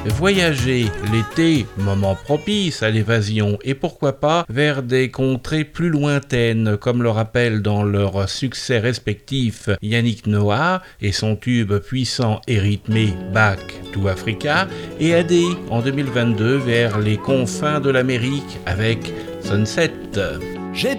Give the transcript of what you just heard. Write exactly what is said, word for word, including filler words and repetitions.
voyager l'été, moment propice à l'évasion et pourquoi pas vers des contrées plus lointaines, comme le rappellent dans leurs succès respectifs Yannick Noah et son tube puissant et rythmé Back to Africa et Adé en deux mille vingt-deux vers les confins de l'Amérique avec Sunset.